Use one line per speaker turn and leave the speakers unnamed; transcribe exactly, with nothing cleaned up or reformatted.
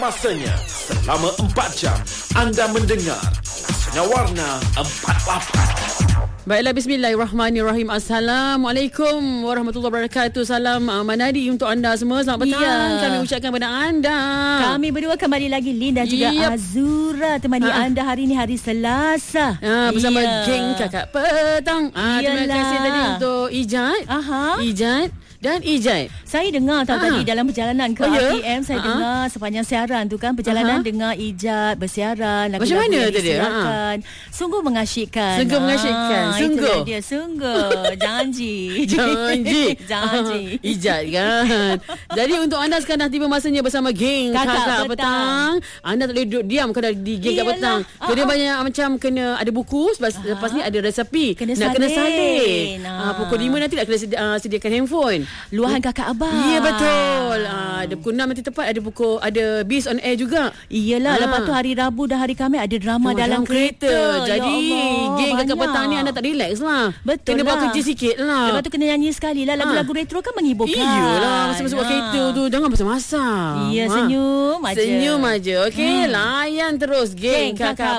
Masanya selama empat jam anda mendengar Sinar Warna empat puluh lapan.
Baiklah, bismillahirrahmanirrahim. Assalamualaikum warahmatullahi wabarakatuh. Salam uh, manadi untuk anda semua. Selamat petang. Ya. Kami ucapkan kepada anda.
Kami berdua kembali lagi, Lin dan juga yep. Azura temani ha. anda hari ini, hari Selasa.
Ha, bersama ya. geng Kakak Petang. Ha, terima kasih tadi untuk Ijat. Aha. Ijat dan Ijat.
Saya dengar tahu tadi dalam perjalanan ke
oh, ya?
R T M, saya Aha. dengar sepanjang siaran tu kan, perjalanan Aha. dengar Ijat bersiaran,
macam mana tadi?
Sungguh mengasyikkan.
Sungguh mengasyikkan.
Ha,
sungguh.
Dia sungguh. Janji.
Janji.
Janji.
Ijat kan. Jadi untuk anda sekarang dah tiba masanya bersama geng Kakak, Kakak Petang. Petang. Anda tak boleh duduk diam kalau di geng Kakak Petang. So, dia banyak macam kena ada buku, lepas, lepas ni ada resepi.
Kena
nak
salin.
kena salin. Ha, pukul lima nanti nak kena sedi- uh, sediakan handphone.
Luahan kakak abang.
Ya, betul. Ha, ada pukul enam nanti tepat, ada pukul ada Biz on air juga.
Iyalah, ha. lepas tu hari Rabu dan hari Khamis ada drama oh, dalam kereta. kereta.
Jadi
ya Allah,
geng Kakak
banyak.
Petang ni anda tak relax lah.
Betul
kena
lah.
buat kerja sikit lah.
Lepas tu kena nyanyi sekali lah. Lagu-lagu ha. retro kan menghiburkan.
Iyalah, masa-masa buat kereta tu jangan pasang-masang.
Iya, senyum
ha.
aja.
Senyum aja. Okey, hmm. layan terus geng, geng Kakak, Kakak